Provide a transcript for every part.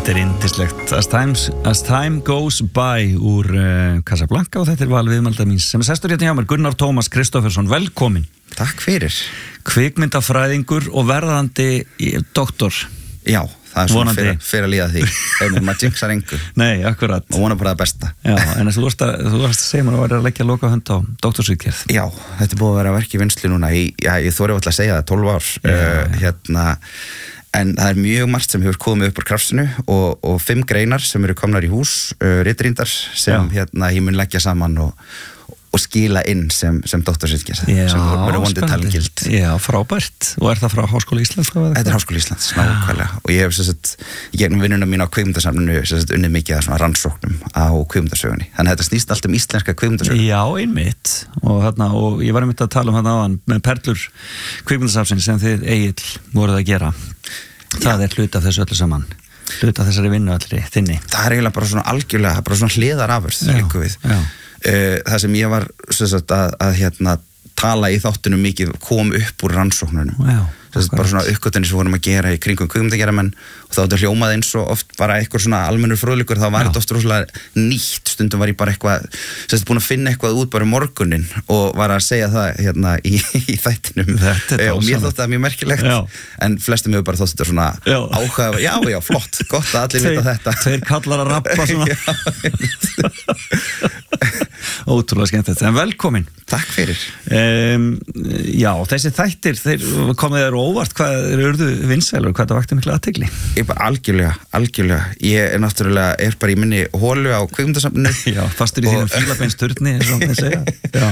Þetta yndislegt As Time Goes By úr Casablanca og þetta Val viðmælda míns sem sestur hérna hjá mér Gunnar Tómas Kristoffersson, velkomin. Takk fyrir. Kvikmyndafræðingur og verðandi doktor. Já, það svona fyrir að líða því. Maður jinxar engu. Nei, akkurat. Og vona bara það besta. Já, en þú varst að segja mér að vera að leggja loka hönd á doktorsritgerð. Já, þetta búið að vera verk í vinnslu núna ég þori alltaf að segja það 12 ár. En það mjög margt sem hefur komið upp úr krafsinu og 5 greinar sem eru komnar í hús, ritrýndar sem ég mun leggja saman og skila inn sem doktorsritgerð sem verður vonandi talin gild. Já, frábært. Og það frá Háskóla Íslands? Þetta Háskóla Íslands, nákvæmlega. Og ég hef í gegnum vinnuna mín á kvikmyndasafninu unnið mikið af svona rannsóknum á kvikmyndasögunni. Þannig að þetta snýst allt íslenska kvikmyndasögun. Já, einmitt. Og ég var einmitt að tala áðan með perlur kvikmyndasafnsins sem þið Egill voruð að gera. Það hluti af þessu öllu saman. Hluti af þessari vinnu allri þinni. Það eiginlega bara svona algjörlega, bara svona hliðarafurð líka við. Það sem ég var að tala í þáttunum mikið kom upp úr rannsóknunum. Bara svona uppgöttunni sem vorum að gera í kringum kvikmyndagerðarmenn og þá þetta hljómaði eins og oft bara eitthvað svona almennur fróðleikur, þá var þetta oft rosalega nýtt. Stundum var ég bara eitthvað búin að finna eitthvað út bara morgunin og var að segja það í þættinum og mér þótti það mjög merkilegt en flestum hefur bara þótt þetta svona áhuga, já, flott, gott að allir vita þetta. Tveir kallar að rappa svona. Ótrúlega skemmtilegt, en velkomin. Takk fyrir. Já, þessi þættir, þeir komið þér óvart, hvað urðu vinsælar og hvað það vakti miklu athygli? Ég bara algjörlega. Ég náttúrulega bara í minni hólu á kvikmyndasafninu. Já, fastur í þínum fílabeinsturni, eins og það segja.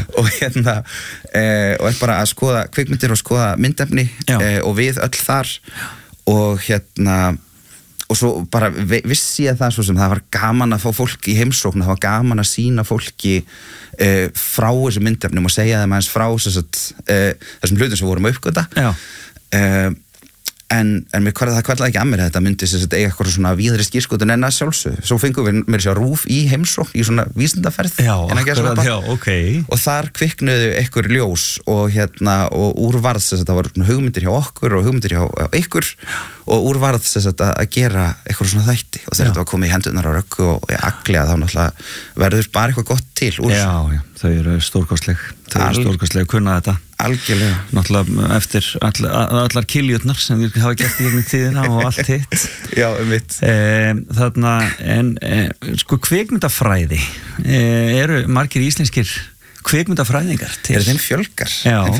Og bara að skoða kvikmyndir og skoða myndefni og við öll þar og svo bara vissi ég það svo sem það var gaman að fá fólk í heimsókn, það var gaman að sýna fólki frá þessum myndefnum og segja þeim aðeins frá þessum hlutum sem vorum að uppgöta. En mér það kvallaði ekki að mér þetta myndi eiga eitthvað svona víðri skírskotun en að sjálfsög. Svo fengum við mér sér RÚV í heimsókn í svona vísindaferð. Og þar kviknuðu einhver ljós og úrvarð það var hugmyndir hjá okkur og hugmyndir hjá ykkur og úrvarð að gera eitthvað svona þætti og þegar þetta var komið í hendunar á Röggu og aglega þá náttúrulega verður bara eitthvað gott til úr. Já, þau eru stórkostleg kunna þetta. Algjörlega. Náttúrulega eftir allar kiljurnar sem við hafa gert í gegnum tíðina og allt hitt. Já, mitt. Þarna, kvikmyndafræði, eru margir íslenskir kvikmyndafræðingar til? Þeim fjölgar.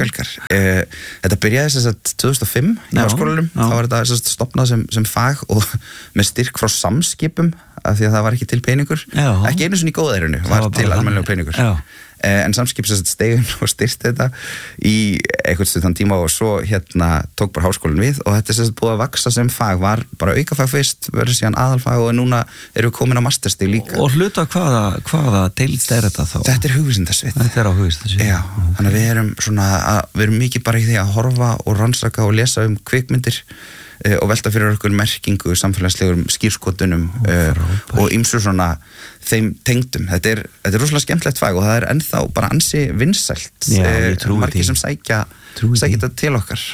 Þetta byrjaði 2005 í háskólanum. Þá var þetta stofnað sem fag og með styrk frá Samskipum af því að það var ekki til peningur. Ekki einu sinni í góðærinu var til almennilegur peningur. En Samskip stegin og styrst þetta í einhvern stuttan tíma og svo tók bara háskólinn við og þetta búið að vaksa sem fag, var bara aukafag fyrst, verður síðan aðalfag og núna erum við komin á masterstig líka. Og hluta hvaða deild þetta þá? Þetta hugvísindasvið. Þetta á hugvísindasvið. Já, þannig að við erum mikið bara í því að horfa og rannsaka og lesa kvikmyndir og velta fyrir okkur merkingu, samfélagslegum skírskotunum og ýmsu svona þeim tengdum. Þetta er rosalega skemmtilegt fag og það er ennþá bara ansi vinsælt. Margir sem sækja þetta til okkar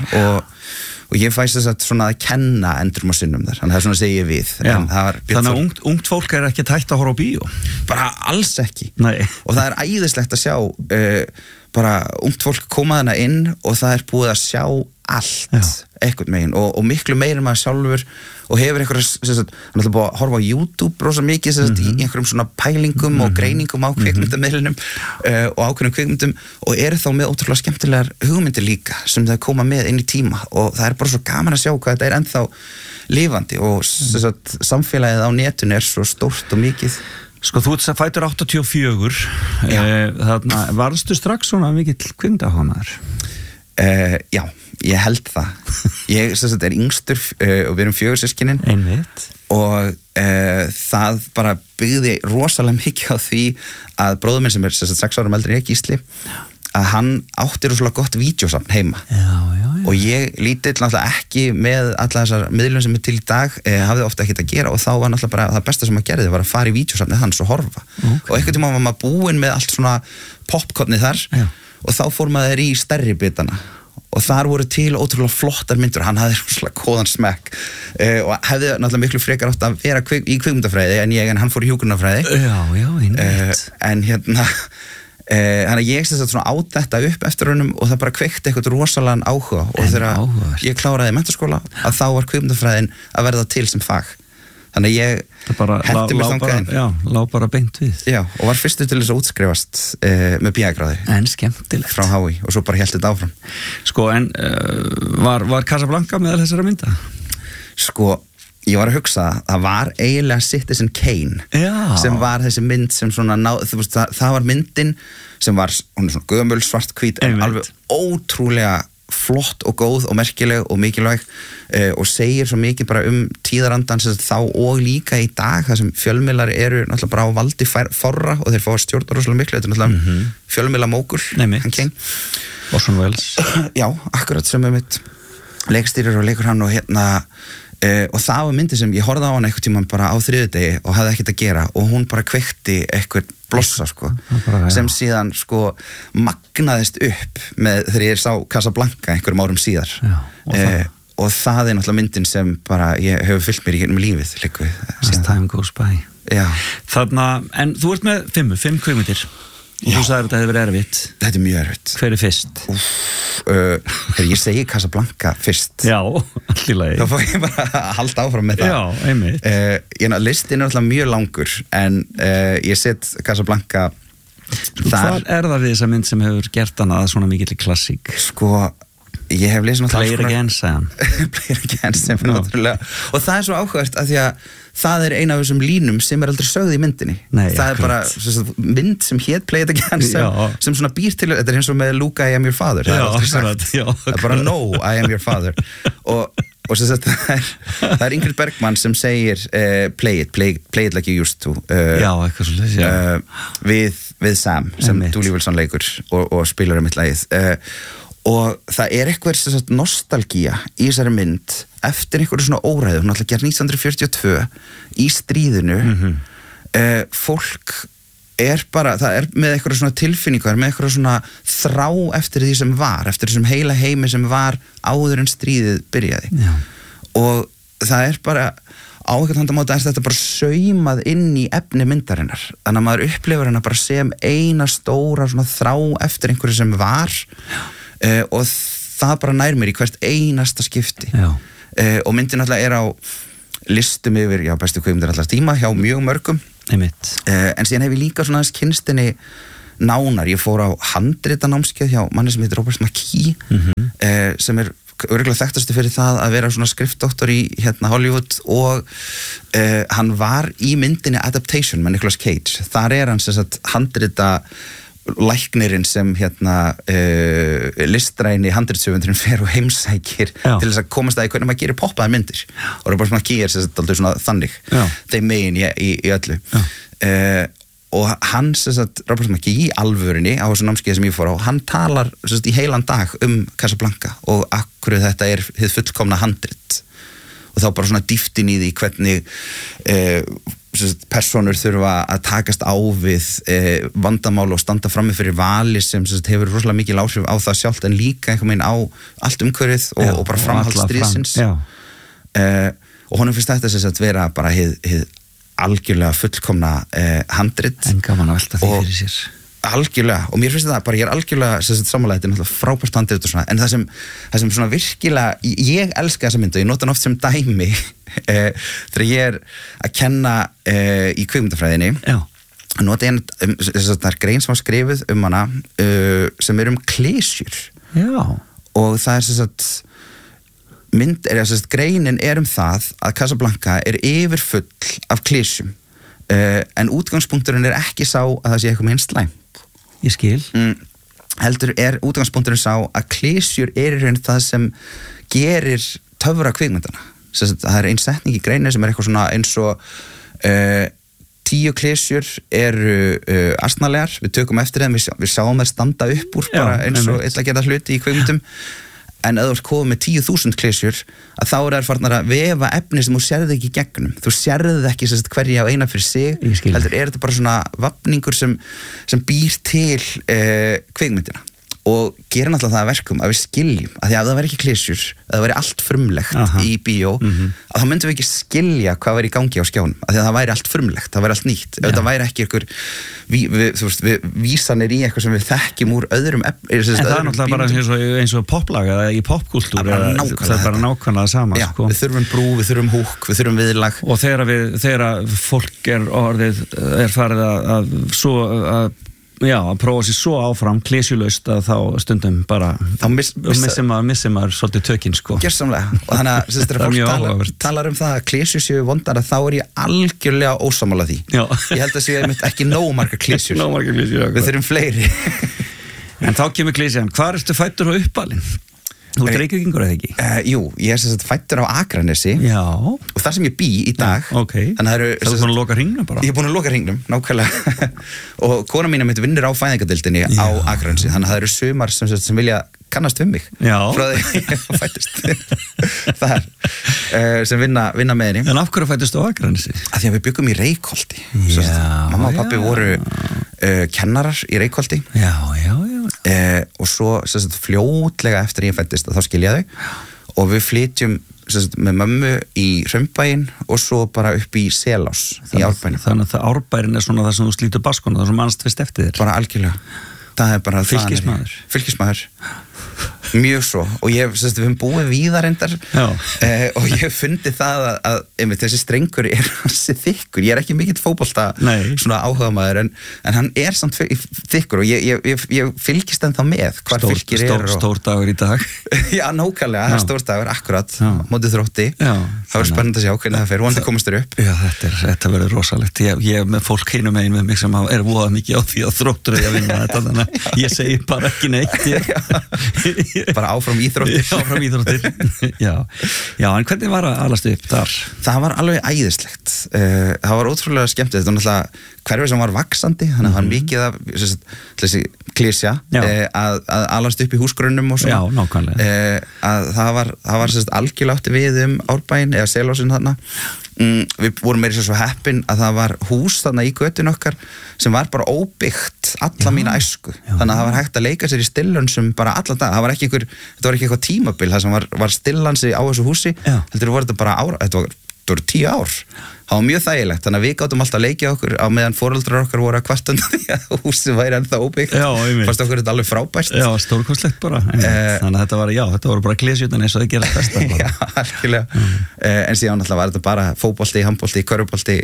og ég fæst svona að kenna endurum og sinnum þar. Þannig það svona segi ég við. Þannig að ungt fólk er ekki hægt að horfa á bíó? Bara alls ekki. Nei. Og það er æðislegt að sjá bara ungt fólk koma þarna inn og það er búið að sjá allt eitthvað megin og miklu meira maður sjálfur og hefur einhverja hann ætla búið að horfa á YouTube rosa mikið í einhverjum svona pælingum og greiningum á kvikmyndamiðlunum og ákveðnum kvikmyndum og eru þá með ótrúlega skemmtilegar hugmyndir líka sem það koma með inn í tíma og það er bara svo gaman að sjá hvað þetta er ennþá lifandi og samfélagið á netinu er svo stórt og mikið. Sko, þú ert fæddur 84, þarna, varstu strax svona mikill kvikmyndaáhugamaður? Já, ég held það. Ég er yngstur og við erum 4 systkinin. Einmitt. Og það bara byggði rosalega mikið á því að bróður minn sem er 6 árum eldri en ég, Gísli, að hann átti rosalega gott vídeósafn heima. Og ég lítill náttúrulega ekki með alla þessar miðlum sem er til í dag, hafði ofta ekkert að gera og þá var náttúrulega bara það besta sem maður gerði var að fara í vídeósafnið hans og horfa. Og einhvern tíma var maður búinn með allt svona popcornið þar og þá fór maður í stærri bitana og þar voru til ótrúlega flottar myndir, hann hafði svona góðan smekk og hefði náttúrulega miklu frekar átt að vera í kvikmyndafræði en hann fór í hjúkrunarfræði en þannig að ég sett svona á þetta upp eftir honum og það bara kveikti eitthvað rosalega áhuga og þegar ég kláraði menntaskóla að þá var kvikmyndafræðin að verða til sem fag þannig að ég hendi mér þangað inn lá bara beint við og var fyrstur til þess að útskrifast með BA-gráði en skemmtilegt frá HÍ og svo bara hélt þetta áfram sko en var Casablanca meðal þessara mynda? Sko ég var að hugsa það var eiginlega Citizen Kane sem var þessi mynd sem svona það var myndin sem var hún svona gömul svarthvít en alveg ótrúlega flott og góð og merkileg og mikilvæg og segir svo mikið bara tíðarandan þá og líka í dag það sem fjölmiðlar eru náttúrulega bara á valdi fárra og þeir fá að stjórna rosalega miklu þetta er náttúrulega fjölmiðlamógul hann King Orson Welles já, akkurat sem mitt leikstýrir og leikur hann og og það var myndi sem ég horfði á hann einhvern tímann bara á þriðjudegi og hafði ekkert að gera og hún bara kveikti eitthvað blossa sko sem síðan sko magnaðist upp með þegar ég sá Casablanca einhverjum árum síðar og það er náttúrulega myndin sem bara ég hefur fyllt mér í gegnum lífið líka As time goes by þarna, en þú ert með 5 kvikmyndir og þú sagðir að þetta hefði verið erfitt þetta er mjög erfitt hver er fyrst? Þegar ég segi Casablanca fyrst já, allir lagi þá fór ég bara að halda áfram með það já, einmitt listin er alltaf mjög langur en ég set Casablanca hvað er það við þessa mynd sem hefur gert hana að svona mikill klassík? Sko ég hef lesið Player Again sagðan Player Again sem er náttúrulega og það er svo áhugavert að því að það er eina af þessum línum sem er aldrei sögð í myndinni það er bara mynd sem hét Play It Again sem svona býr til þetta er eins og með Luke I am your father það er bara no I am your father og sem sagt það er Ingrid Bergman sem segir play it like you used to eitthvað svolítið við Sam sem Dooley Wilson leikur og spilar mitt lagið og það er eitthvað nostalgía í þessari mynd eftir einhverju svona óræðu, hún alltaf gerð 1942 í stríðinu fólk er bara, það er með eitthvað svona tilfinningu, með eitthvað svona þrá eftir því sem var, eftir þessum heila heimi sem var áður en stríðið byrjaði og það er bara á eitthvað handamáta er þetta bara saumað inn í efni myndarinnar þannig að maður upplifur hana bara sem eina stóra svona þrá eftir einhverju sem var og það bara nær mér í hvert einasta skipti og myndin alltaf er á listum yfir bestu kvikmyndir alltaf tíma hjá mjög mörgum en síðan hef ég líka svona aðeins kynstinni nánar, ég fór á handritanámskeið hjá manni sem heitir Robert McKee sem er örugglega þekktastu fyrir það að vera svona skrifdoktor í Hollywood og hann var í myndinni Adaptation með Nicolas Cage þar er hann sem sagt handrita læknirinn sem listræni handritshöfundurinn fer og heimsækir til þess að komast að í hvernig maður gerir poppaðar myndir og það er bara svona kýr sem svona þannig þeim megin í öllu og hann Robert McKee í alvörinni á þessu námskeiði sem ég fór á hann talar í heilan dag Casablanca og akkur þetta er hið fullkomna handrit og þá bara svona dýftin í því hvernig personur þurfa að takast á við vandamál og standa frammi fyrir vali sem hefur rosalega mikil áhrif á það sjálft en líka einhvern veginn á allt umhverfið og bara framhald stríðsins og honum finnst þetta vera bara hið algjörlega fullkomna handrit en gaman að velta því fyrir sér algjörlega, og mér finnst það bara, ég er algjörlega samanlega, þetta er náttúrulega frábært handrit og svona, en það sem svona virkilega ég elska þessa mynd og ég nota hann oft sem dæmi þegar ég er að kenna í kvikmyndafræðinni nota ég það er grein sem var skrifuð hana sem er klisjur og það er mynd greinin er það að Casablanca er yfirfull af klisjum en útgangspunkturinn er ekki sá að það sé eitthvað minnst slæmt ég skil heldur er útgangspunkturinn sá að klisjur er í raun það sem gerir töfra kvikmyndana það er ein setning í greinu sem er eitthvað svona eins og 10 klisjur eru asnalegar, við tökum eftir þeim við sjáum þær standa upp úr bara eins og illa geta hluti í kvikmyndum en ef þú ert komið með 10.000 klisjur að þá er það farnar að vefa efni sem þú sérði ekki í gegnum, þú sérði ekki hverja á eina fyrir sig, heldur er þetta bara svona vafningur sem býr til kvikmyndina og gera náttúrulega það að verkum að við skiljum, að því að það væri ekki klisjur, að það væri allt frumlegt í bíó, að þá myndum við ekki skilja hvað væri í gangi á skjánum, að því að það væri allt frumlegt, það væri allt nýtt, ef það væri ekki einhver, við vísanir í eitthvað sem við þekkjum úr öðrum en það er náttúrulega bara eins og poplag eða í popkultúr, það er bara nákvæmlega sama. Já, við þurfum brú, við þurfum húk, við þurfum viðlag. Og þegar fólk er farið að prófa sér svo áfram klesjulaust að þá stundum bara missir maður svolítið tökinn sko. Gjörsamlega, og þannig að þegar fólk talar um það að klesjur séu vondar þá er ég algjörlega ósammála því. Já. Ég held að séu ekki nógu margar klesjur. Við þurfum fleiri. En þá kemur klesjan, hvar ertu fæddur og uppalinn? Þú ert Reykvíkingur eða ekki? Jú, ég er sem sagt fæddur á Akranesi. Já. Og þar sem ég bý í dag. Já, ok. Þannig að það er búin að loka hringnum bara? Ég er búin að loka hringnum, nákvæmlega. Og kona mín vinnur á fæðingadeildinni á Akranesi. Þannig að það eru sumar sem vilja kannast mig. Já. Frá því ég fæddist. Þar. Sem vinna með henni. En af hverju fæddist þú á Akranesi? Af því að við byggum í Reykholti. Mamma og pappi voru kennarar í Reykholti. Já. Og svo fljótlega eftir ég fæddist þá skilja þau og við flytjum með mömmu í Hraunbæinn og svo bara upp í Selás í Árbænum. Þannig að Árbærin er svona það sem þú slítur baskona, það sem mannst fyrst eftir þér. Bara algjörlega. Það er bara fylkismaður. Mjög svo og við höfum búið víðar reyndar og ég hef fundið það að þessi strengur er hansi þykkur, ég er ekki mikill fótbolta svona áhugamaður en hann er samt þykkur og ég fylgist ennþá með hvar fylgir er Stór dagur í dag. Já, nákvæmlega, það er stór dagur, akkurat mótið Þrótti, það var spennandi að sjá hvernig það fer, vonandi komast þér upp. Já, þetta verður rosalegt, ég er með fólk hinum megin með mig sem er voðað mikið á því að Þróttur er að vinna þetta, þannig að ég segi bara ekki neitt bara áfram íþróttir. Já, en hvernig var að alast upp þar? Það var alveg æðislegt. Það var ótrúlega skemmtilegt. Þetta var náttúrulega hverfið sem var vaxandi, þannig að það var mikið af þessi klísja að alast upp í húsgrunnum og svona. Já, nákvæmlega. Það var algjörlega átti við Árbæinn eða Selásinn þarna. Við vorum meira svo heppin að það var hús þarna í götun okkar sem var bara óbyggt alla mína æsku. Þannig að það var hægt að leika sér í stillansum bara alla dag. Þetta var ekki eitthvað tímabil það sem var stillansi á þessu húsi. Heldur voru þetta bara þetta voru 10 ár. Það var mjög þægilegt, þannig að við gátum alltaf að leikja okkur á meðan foreldrar okkar voru að kvarta undan því að húsið væri ennþá óbyggt. Fannst okkur þetta alveg frábært. Já, stórkostlegt bara. Þannig að þetta voru bara klésjutan eins og þið gera besta. Já, algjörlega. En síðan alltaf var þetta bara fótbolti, handbolti, körfubolti,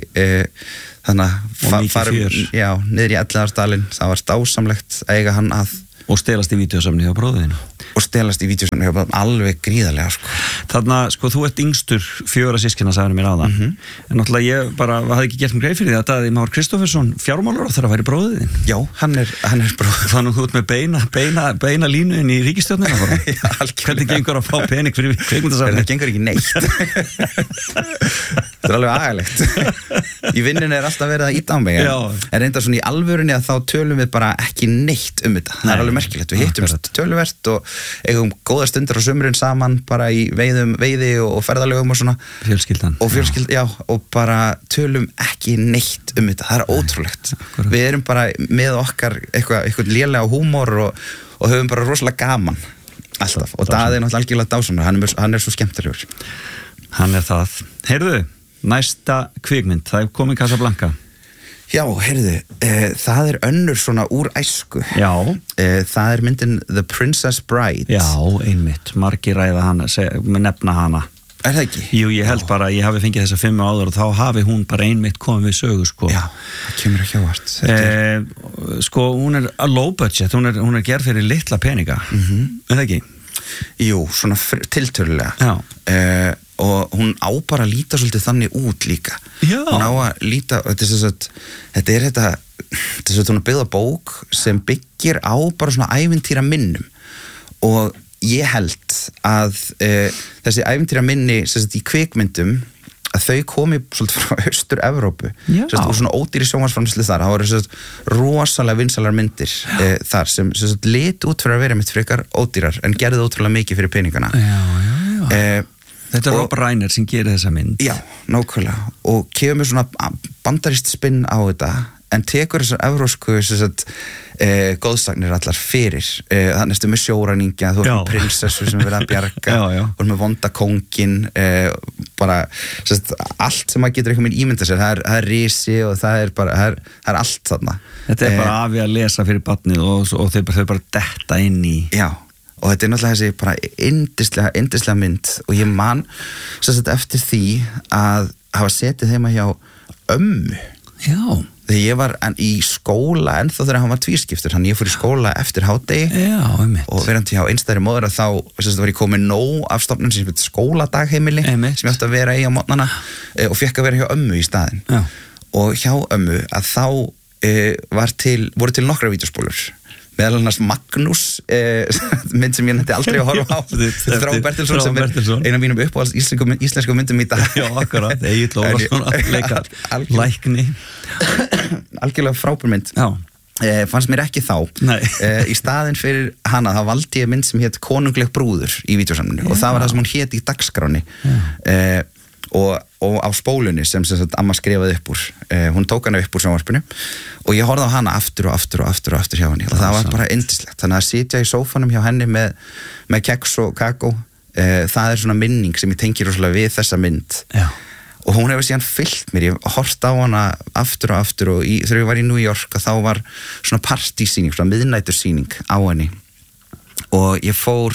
þannig að farum niður í Elliðaárdalinn, það var dásamlegt að eiga hann að. Og stelast í vídeósamni hjá bróðinu. Og stelast í vídeósamni hjá bróðinu, alveg gríðarlega sko. Þarna, sko, þú ert yngstur 4 systkina, sagði mér áðan. En náttúrulega ég bara hafði ekki gert mig greið fyrir því að Daði Már Kristófersson fjármálaráðherra væri bróðin. Já, hann er bróðin. Þannig þú ert með beina línu inn í ríkisstjórnina bara. Já, algjörlega. Hvernig gengur að fá pening fyrir kvikmyndasafnið? Það gengur ekki neitt. Það er alveg agalegt. Í vinnunni er alltaf verið að ýta á mig. En reyndar svona í alvörunni að þá tölum við bara ekki neitt þetta. Það er alveg merkilegt. Við hittumst töluvert og eigum góða stundir á sumrin saman bara í veiði og ferðalögum og svona. Fjölskyldan. Og bara tölum ekki neitt þetta. Það er ótrúlegt. Við erum bara með okkar eitthvað lélega húmor og höfum bara rosalega gaman. Alltaf. Og Daði er náttúrulega algjörlega dásamur. Hann er svo skemmtilegur. Hann er það. Heyrðu, næsta kvikmynd, það er komið Casablanca. Já, heyrðu, það er önnur svona úr æsku. Já. Það er myndin The Princess Bride. Já, einmitt, margir ræða hana, nefna hana. Er það ekki? Jú, ég held bara að ég hafi fengið þessa 5 áður og þá hafi hún bara einmitt komið við sögu, sko. Já, það kemur ekki á vart. Sko, hún er low budget, hún er gerð fyrir litla peninga. Er það ekki? Jú, svona tiltölulega. Já. Og hún á bara að líta svolítið þannig út líka. Já. Hún á að líta, þetta er svona byggða bók sem byggir á bara svona ævintýra minnum og ég held að þessi ævintýra minni í kvikmyndum að þau komi svolítið frá Austur-Evrópu og svona ódýri sjónvarpsframleiðslu þar. Það voru rosalega vinsalar myndir þar sem lit út fyrir að vera mitt frekar ódýrar en gerði ótrúlega mikið fyrir peningana. Já. Þetta er Rob Reiner sem gerir þessa mynd. Já, nákvæmlega. Og kemur svona bandarist spinn á þetta en tekur þessar evrósku góðsagnir allar fyrir þannig að með sjóræningja, þú ert með prinsessu sem verið að bjarga, þú ert með vonda kóngin bara allt sem maður getur eitthvað með ímynda sér, það er risi og það er allt þarna. Þetta er bara afi að lesa fyrir barnið og þau bara detta inn í. Já, og þetta er náttúrulega þessi bara yndislega mynd og ég man eftir því að hafa setið heima hjá ömmu. Já. Þegar ég var í skóla ennþá þegar hann var tvískiptur, þannig ég fór í skóla eftir hádegi og verandi hjá einstæðri móður að þá var ég komið nóg af stofnun sem heitir skóladagheimili sem ég átti að vera í á morgnana og fekk að vera hjá ömmu í staðinn. Og hjá ömmu að þá voru til nokkra vídeospólur meðal annars Magnús mynd sem ég nætti aldrei að horfa á Þrá Bertilsson sem er eina af mínum uppáhalds íslensku myndum í dag. Já, akkurat, Egill Ólafsson að leika lækni. Algjörlega frábær mynd. Fannst mér ekki þá. Í staðinn fyrir hana þá valdi ég mynd sem hét Konungleg brúður í vídeósamlinu og það var það sem hún hét í dagskráni og á spólunni sem amma skrifaði upp úr. Hún tók hana upp úr sjónvarpinu og ég horfði á hana aftur og aftur hjá henni og það var bara yndislegt. Þannig að sitja í sófanum hjá henni með keks og kakó, það er svona minning sem ég tengi rosalega við þessa mynd. Og hún hefur síðan fyllt mér, ég horfði á hana aftur og þegar ég var í New York þá var svona partysýning, svona miðnætursýning á henni og ég fór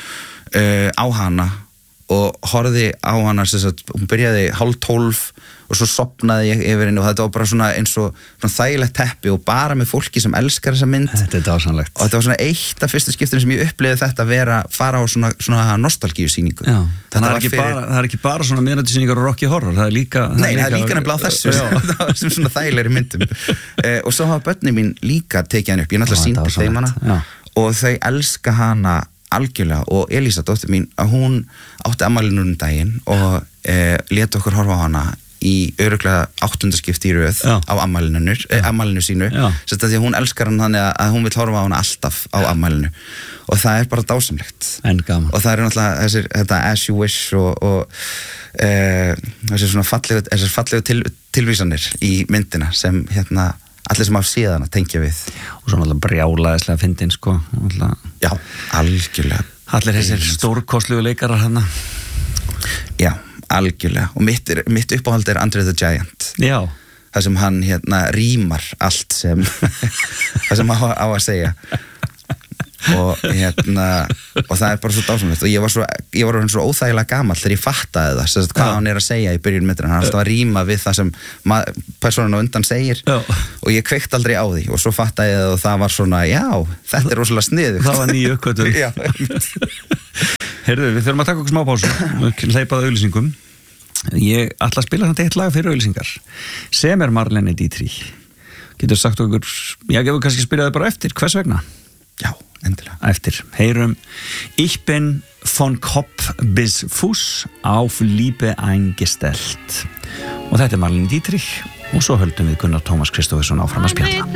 á hana og horfði á hana, hún byrjaði 11:30 og svo sopnaði ég yfir henni og þetta var bara svona eins og þægilegt teppi og bara með fólki sem elskar þessa mynd. Þetta er dásamlegt. Og þetta var svona eitt af fyrstu skiptinu sem ég upplifði þetta fara á svona nostalgíusýningu. Það er ekki bara svona miðnætursýningar og Rocky Horror, það er líka... Nei, það er líka nefnilega á þessu, það var sem svona þægilegri myndum. Og svo hafa börnin mín líka tekið hann upp, ég náttúrulega sýndi þeim hana og þau elska hana algjörlega og Elísa, dóttir mín, að hún átti afmæli núna daginn og lét okkur horfa á hana í örugglega 8. skipti í röð á afmælinu sínu því að hún elskar hann þannig að hún vill horfa á hana alltaf á afmælinu og það er bara dásamlegt og það er náttúrulega þetta As You Wish og þessar fallegu tilvísanir í myndina sem allir sem hafa séð hana tengja við og svo náttúrulega brjálæðislega fyndin sko já, algjörlega allir þessir stórkostlegu leikarar hana já, algjörlega og mitt uppáhald er Andre the Giant já það sem hann rímar allt sem það sem á að segja og og það er bara svo dásamlegt og ég var svo óþægilega gamall þegar ég fattaði það hvað hann er að segja í byrjun myndina, hann er alltaf að ríma við það sem persónan á undan segir og ég kveikt aldrei á því og svo fattaði ég það og það var svona, já, þetta er rosalega sniðugt. Það var nýju uppkvötun. Heyrðu, við þurfum að taka okkur smá pásu og hleypaði auglýsingum. Ég ætla að spila samt eitt lag fyrir auglýsingar sem er Marlene Dietrich. Getur sagt okkur, ég gefur kannski spila það bara eftir, hvers vegna? Já, endilega. Eftir, heyrum Ich bin von Kopf bis Fuß auf Liebe eingestellt og þetta er Marlene Dietrich og svo höldum við Gunnar Tómas Kristófersson áfram að spjalla.